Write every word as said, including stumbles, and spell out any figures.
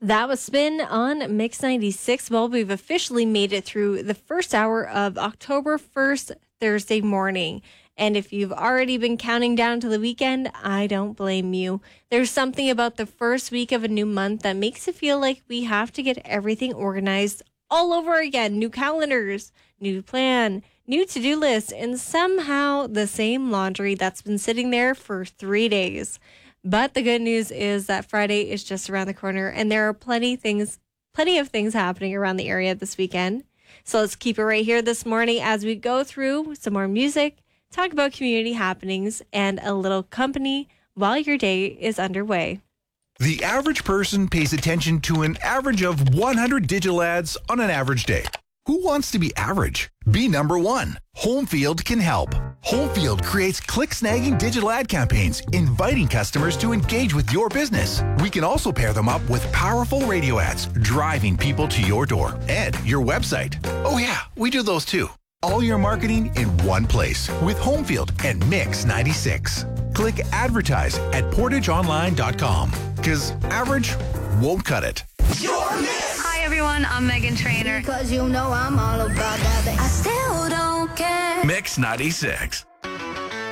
That was Spin on Mix ninety-six. Well, we've officially made it through the first hour of October first, Thursday morning. And if you've already been counting down to the weekend, I don't blame you. There's something about the first week of a new month that makes it feel like we have to get everything organized all over again. New calendars, new plan, new to-do lists, and somehow the same laundry that's been sitting there for three days. But the good news is that Friday is just around the corner, and there are plenty things, plenty of things happening around the area this weekend. So let's keep it right here this morning as we go through some more music, talk about community happenings, and a little company while your day is underway. The average person pays attention to an average of one hundred digital ads on an average day. Who wants to be average? Be number one. Homefield can help. Homefield creates click-snagging digital ad campaigns, inviting customers to engage with your business. We can also pair them up with powerful radio ads, driving people to your door and your website. Oh yeah, we do those too. All your marketing in one place with Homefield and Mix ninety-six. Click advertise at portage online dot com because average won't cut it. Hi everyone, I'm Megan Trainor. Because you know I'm all about that. I still don't care. Mix ninety-six.